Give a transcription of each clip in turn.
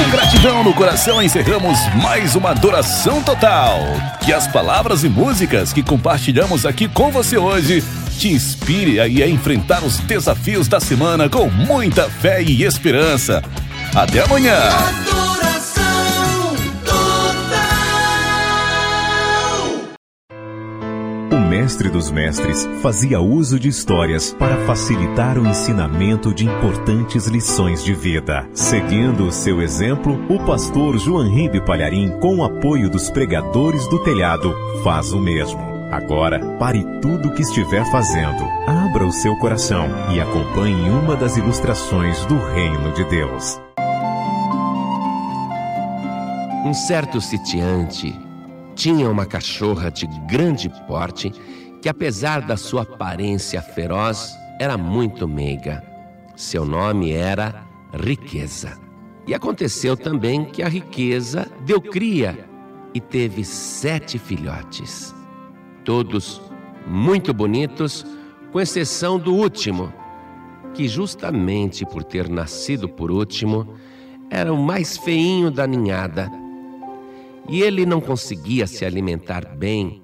Com gratidão no coração, encerramos mais uma adoração total. Que as palavras e músicas que compartilhamos aqui com você hoje te inspire a enfrentar os desafios da semana com muita fé e esperança. Até amanhã! O Mestre dos Mestres fazia uso de histórias para facilitar o ensinamento de importantes lições de vida. Seguindo o seu exemplo, o pastor João Ribe Palharim, com o apoio dos pregadores do telhado, faz o mesmo. Agora, pare tudo o que estiver fazendo, abra o seu coração e acompanhe uma das ilustrações do Reino de Deus. Um certo sitiante tinha uma cachorra de grande porte que, apesar da sua aparência feroz, era muito meiga. Seu nome era Riqueza. E aconteceu também que a Riqueza deu cria e teve 7 filhotes. Todos muito bonitos, com exceção do último, que justamente por ter nascido por último, era o mais feinho da ninhada. E ele não conseguia se alimentar bem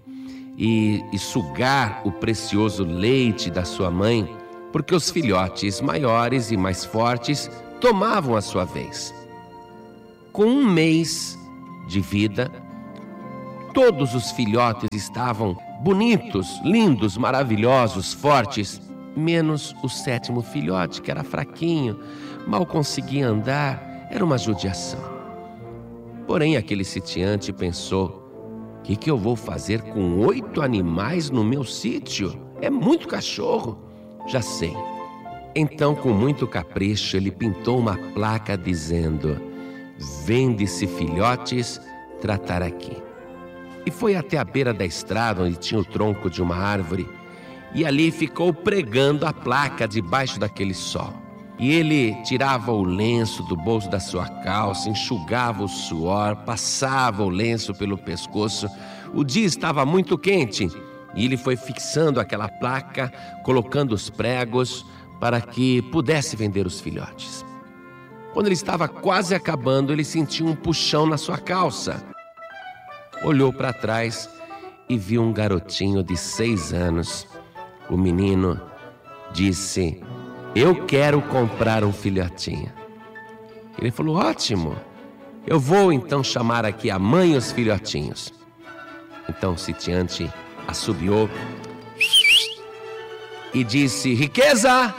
e sugar o precioso leite da sua mãe, porque os filhotes maiores e mais fortes tomavam a sua vez. Com 1 mês de vida, todos os filhotes estavam bonitos, lindos, maravilhosos, fortes, menos o 7º filhote, que era fraquinho, mal conseguia andar, era uma judiação. Porém, aquele sitiante pensou: o que eu vou fazer com 8 animais no meu sítio? É muito cachorro. Já sei. Então, com muito capricho, ele pintou uma placa dizendo: vende-se filhotes, tratar aqui. E foi até a beira da estrada, onde tinha o tronco de uma árvore, e ali ficou pregando a placa debaixo daquele sol. E ele tirava o lenço do bolso da sua calça, enxugava o suor, passava o lenço pelo pescoço. O dia estava muito quente e ele foi fixando aquela placa, colocando os pregos para que pudesse vender os filhotes. Quando ele estava quase acabando, ele sentiu um puxão na sua calça. Olhou para trás e viu um garotinho de 6 anos. O menino disse: eu quero comprar um filhotinho. Ele falou: ótimo, eu vou então chamar aqui a mãe e os filhotinhos. Então o sitiante assobiou e disse: Riqueza!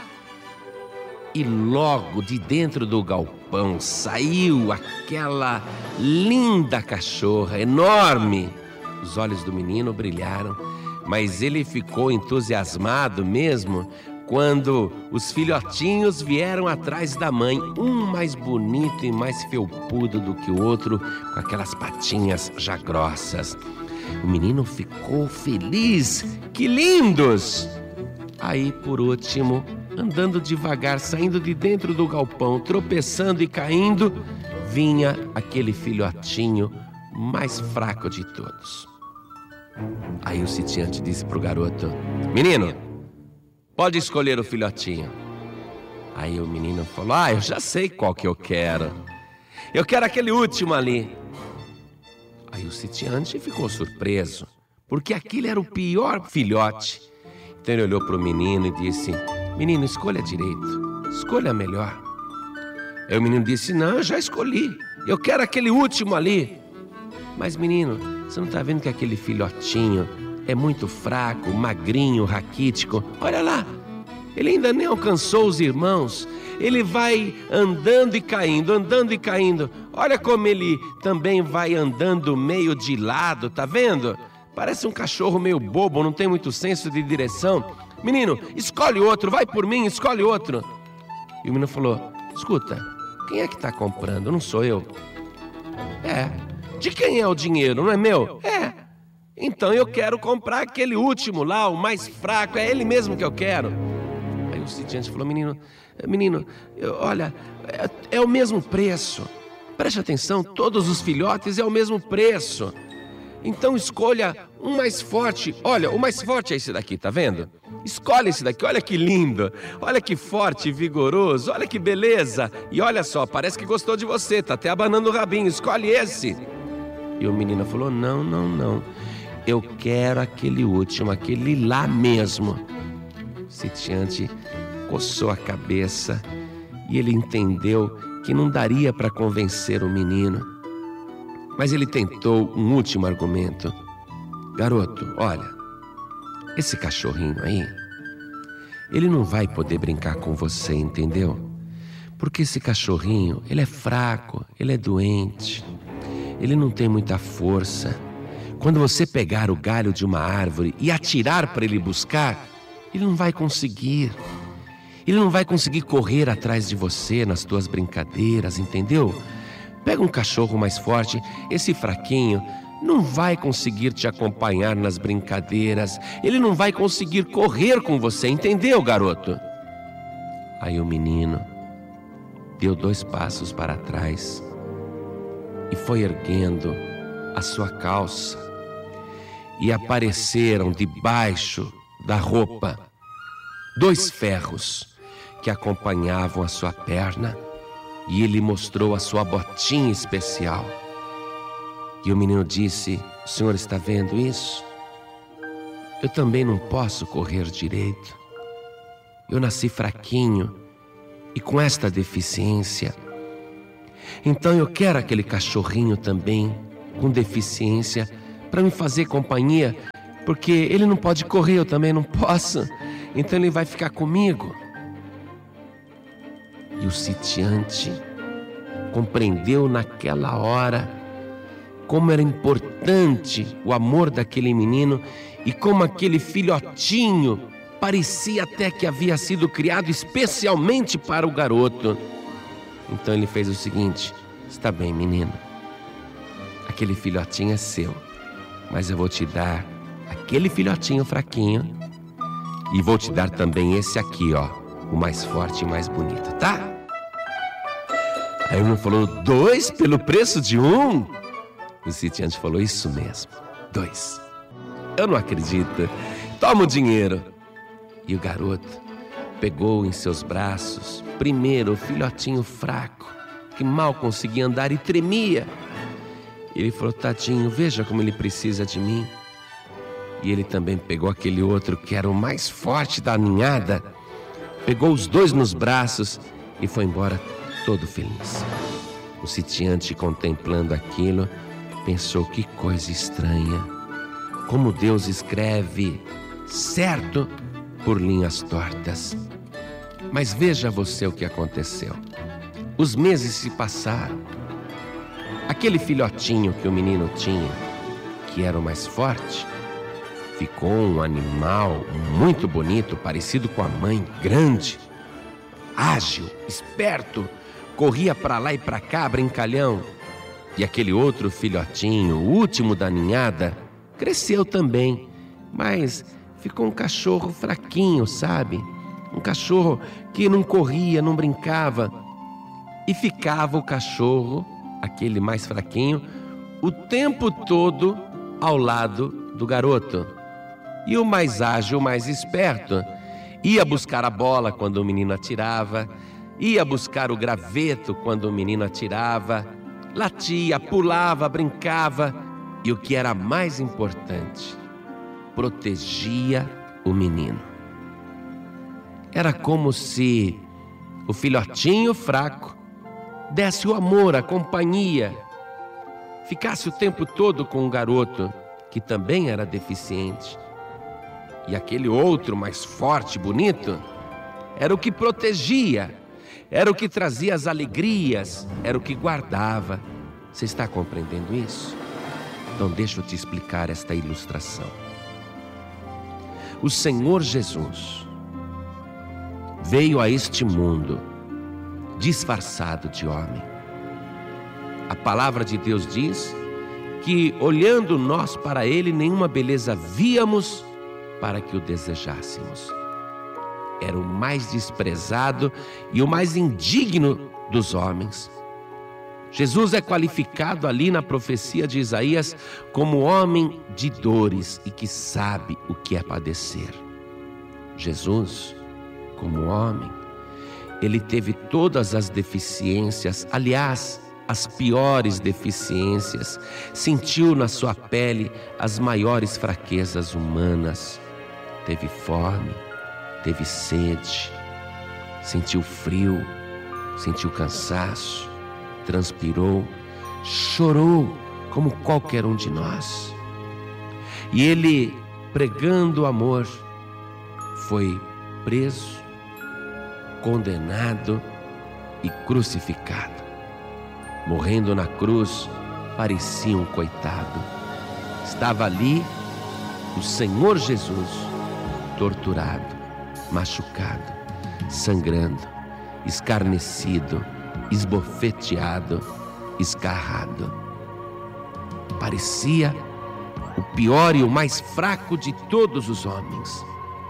E logo de dentro do galpão saiu aquela linda cachorra, enorme. Os olhos do menino brilharam, mas ele ficou entusiasmado mesmo quando os filhotinhos vieram atrás da mãe, um mais bonito e mais felpudo do que o outro, com aquelas patinhas já grossas. O menino ficou feliz. Que lindos! Aí, por último, andando devagar, saindo de dentro do galpão, tropeçando e caindo, vinha aquele filhotinho mais fraco de todos. Aí o sitiante disse pro garoto: menino, pode escolher o filhotinho. Aí o menino falou: eu já sei qual que eu quero. Eu quero aquele último ali. Aí o sitiante ficou surpreso, porque aquele era o pior filhote. Então ele olhou para o menino e disse: menino, escolha direito, escolha melhor. Aí o menino disse: não, eu já escolhi, eu quero aquele último ali. Mas menino, você não está vendo que aquele filhotinho é muito fraco, magrinho, raquítico? Olha lá, ele ainda nem alcançou os irmãos. Ele vai andando e caindo, andando e caindo. Olha como ele também vai andando meio de lado, tá vendo? Parece um cachorro meio bobo, não tem muito senso de direção. Menino, escolhe outro, vai por mim, escolhe outro. E o menino falou: escuta, quem é que tá comprando? Não sou eu. É. De quem é o dinheiro? Não é meu? É. Então eu quero comprar aquele último lá, o mais fraco, é ele mesmo que eu quero. Aí o sitiante falou: menino, olha, é o mesmo preço. Preste atenção, todos os filhotes é o mesmo preço. Então escolha um mais forte. Olha, o mais forte é esse daqui, tá vendo? Escolhe esse daqui, olha que lindo, olha que forte e vigoroso, olha que beleza. E olha só, parece que gostou de você, tá até abanando o rabinho, escolhe esse. E o menino falou, não, eu quero aquele último, aquele lá mesmo. O sitiante coçou a cabeça e ele entendeu que não daria para convencer o menino. Mas ele tentou um último argumento. Garoto, olha, esse cachorrinho aí, ele não vai poder brincar com você, entendeu? Porque esse cachorrinho, ele é fraco, ele é doente, ele não tem muita força. Quando você pegar o galho de uma árvore e atirar para ele buscar, ele não vai conseguir. Ele não vai conseguir correr atrás de você nas tuas brincadeiras, entendeu? Pega um cachorro mais forte, esse fraquinho não vai conseguir te acompanhar nas brincadeiras. Ele não vai conseguir correr com você, entendeu, garoto? Aí o menino deu 2 passos para trás e foi erguendo a sua calça. E apareceram debaixo da roupa 2 ferros que acompanhavam a sua perna. E ele mostrou a sua botinha especial. E o menino disse, o senhor está vendo isso? Eu também não posso correr direito. Eu nasci fraquinho e com esta deficiência. Então eu quero aquele cachorrinho também com deficiência para me fazer companhia, porque ele não pode correr, eu também não posso. Então ele vai ficar comigo. E o sitiante compreendeu naquela hora como era importante o amor daquele menino e como aquele filhotinho parecia até que havia sido criado especialmente para o garoto. Então ele fez o seguinte, está bem, menino, aquele filhotinho é seu, mas eu vou te dar aquele filhotinho fraquinho e vou te dar também esse aqui, ó, o mais forte e mais bonito, tá? Aí o menino falou, 2 pelo preço de 1? O sitiante falou, isso mesmo, 2. Eu não acredito, toma o dinheiro. E o garoto pegou em seus braços, primeiro o filhotinho fraco, que mal conseguia andar e tremia. Ele falou, tadinho, veja como ele precisa de mim. E ele também pegou aquele outro que era o mais forte da ninhada, pegou os 2 nos braços e foi embora todo feliz. O sitiante, contemplando aquilo, pensou, que coisa estranha, como Deus escreve certo por linhas tortas. Mas veja você o que aconteceu. Os meses se passaram. Aquele filhotinho que o menino tinha, que era o mais forte, ficou um animal muito bonito, parecido com a mãe, grande, ágil, esperto, corria para lá e para cá, brincalhão. E aquele outro filhotinho, o último da ninhada, cresceu também, mas ficou um cachorro fraquinho, sabe? Um cachorro que não corria, não brincava. E ficava o cachorro, aquele mais fraquinho, o tempo todo ao lado do garoto. E o mais ágil, o mais esperto, ia buscar a bola quando o menino atirava, ia buscar o graveto quando o menino atirava, latia, pulava, brincava e, o que era mais importante, protegia o menino. Era como se o filhotinho fraco desse o amor, a companhia, ficasse o tempo todo com o garoto, que também era deficiente. E aquele outro mais forte, bonito, era o que protegia, era o que trazia as alegrias, era o que guardava. Você está compreendendo isso? Então deixa eu te explicar esta ilustração. O Senhor Jesus veio a este mundo disfarçado de homem. A palavra de Deus diz que, olhando nós para Ele, nenhuma beleza víamos para que o desejássemos. Era o mais desprezado e o mais indigno dos homens. Jesus é qualificado ali na profecia de Isaías como homem de dores e que sabe o que é padecer. Jesus, como homem, ele teve todas as deficiências, aliás, as piores deficiências, sentiu na sua pele as maiores fraquezas humanas. Teve fome, teve sede, sentiu frio, sentiu cansaço, transpirou, chorou como qualquer um de nós. E ele, pregando o amor, foi preso, condenado e crucificado. Morrendo na cruz, parecia um coitado. Estava ali o Senhor Jesus, torturado, machucado, sangrando, escarnecido, esbofeteado, escarrado. Parecia o pior e o mais fraco de todos os homens.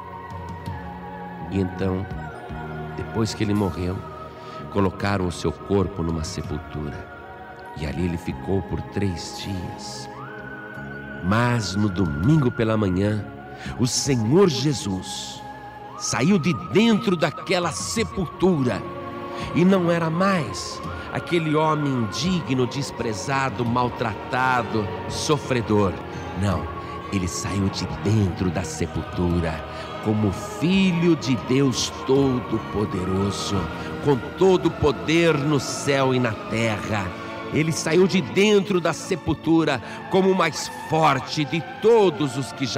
E então, depois que ele morreu, colocaram o seu corpo numa sepultura, e ali ele ficou por 3 dias. Mas no domingo pela manhã, o Senhor Jesus saiu de dentro daquela sepultura, e não era mais aquele homem indigno, desprezado, maltratado, sofredor. Não, ele saiu de dentro da sepultura como Filho de Deus Todo-Poderoso, com todo o poder no céu e na terra. Ele saiu de dentro da sepultura como o mais forte de todos os que já